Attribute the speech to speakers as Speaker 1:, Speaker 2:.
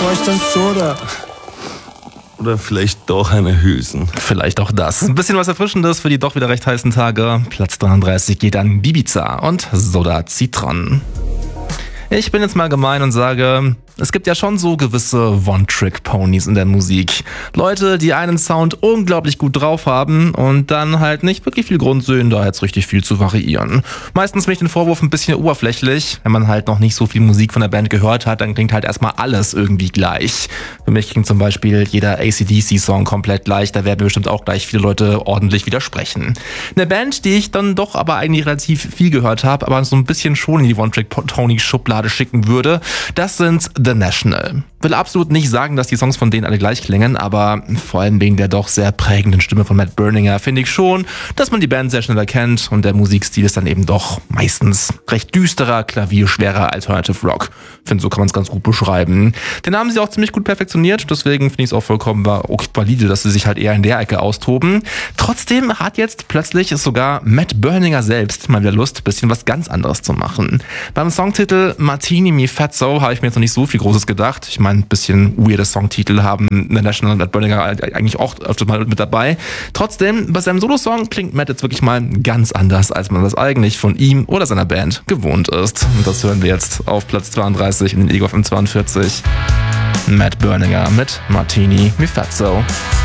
Speaker 1: bräuchte ein Soda.
Speaker 2: Oder vielleicht doch eine Hülsen.
Speaker 3: Vielleicht auch das. Ein bisschen was Erfrischendes für die doch wieder recht heißen Tage. Platz 33 geht an Ibiza und Soda Citron. Ich bin jetzt mal gemein und sage, es gibt ja schon so gewisse One-Trick-Ponys in der Musik. Leute, die einen Sound unglaublich gut drauf haben und dann halt nicht wirklich viel Grund sehen, da jetzt richtig viel zu variieren. Meistens finde ich den Vorwurf ein bisschen oberflächlich. Wenn man halt noch nicht so viel Musik von der Band gehört hat, dann klingt halt erstmal alles irgendwie gleich. Für mich klingt zum Beispiel jeder AC/DC-Song komplett gleich, da werden bestimmt auch gleich viele Leute ordentlich widersprechen. Eine Band, die ich dann doch aber eigentlich relativ viel gehört habe, aber so ein bisschen schon in die One-Trick-Pony-Schublade schicken würde, das sind The National. Will absolut nicht sagen, dass die Songs von denen alle gleich klingen, aber vor allem wegen der doch sehr prägenden Stimme von Matt Berninger finde ich schon, dass man die Band sehr schnell erkennt und der Musikstil ist dann eben doch meistens recht düsterer, klavierschwerer Alternative Rock. Ich finde, so kann man es ganz gut beschreiben. Den haben sie auch ziemlich gut perfektioniert, deswegen finde ich es auch vollkommen valide, dass sie sich halt eher in der Ecke austoben. Trotzdem hat jetzt plötzlich sogar Matt Berninger selbst mal wieder Lust, ein bisschen was ganz anderes zu machen. Beim Songtitel Martini Mi Fatso habe ich mir jetzt noch nicht so viel Großes gedacht. Ich meine, ein bisschen weirde Songtitel haben The National und Matt Berninger eigentlich auch öfter mal mit dabei. Trotzdem, bei seinem Solosong klingt Matt jetzt wirklich mal ganz anders, als man das eigentlich von ihm oder seiner Band gewohnt ist. Und das hören wir jetzt auf Platz 32 in den Ego FM 42. Matt Berninger mit Martini Mi Fatso.